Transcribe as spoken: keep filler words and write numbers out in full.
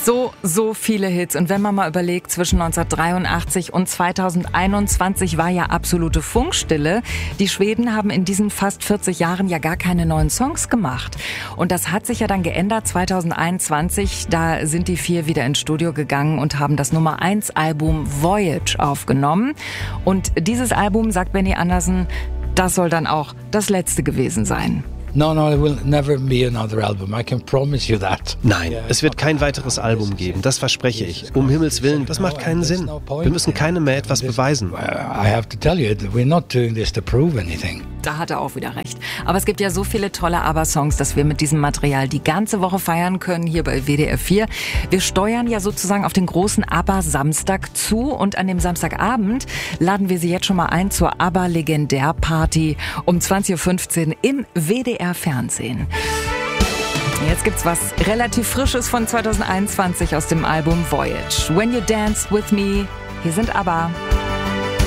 So, so viele Hits. Und wenn man mal überlegt, zwischen neunzehnhundertdreiundachtzig und zweitausendeinundzwanzig war ja absolute Funkstille. Die Schweden haben in diesen fast vierzig Jahren ja gar keine neuen Songs gemacht. Und das hat sich ja dann geändert zweitausendeinundzwanzig. Da sind die vier wieder ins Studio gegangen und haben das Nummer eins Album Voyage aufgenommen. Und dieses Album, sagt Benny Andersson, das soll dann auch das letzte gewesen sein. No, no, there will never be another album. I can promise you that. Nein, es wird kein weiteres Album geben, das verspreche ich. Um Himmels Willen, das macht keinen Sinn. Wir müssen keinem mehr etwas beweisen. I have to tell you, we're not doing this to prove anything. Da hat er auch wieder recht. Aber es gibt ja so viele tolle ABBA-Songs, dass wir mit diesem Material die ganze Woche feiern können, hier bei W D R vier. Wir steuern ja sozusagen auf den großen ABBA-Samstag zu und an dem Samstagabend laden wir Sie jetzt schon mal ein zur ABBA-Legendär-Party um zwanzig Uhr fünfzehn im W D R-Fernsehen. Jetzt gibt's was relativ Frisches von zweitausendeinundzwanzig aus dem Album Voyage. When You Danced With Me. Hier sind ABBA.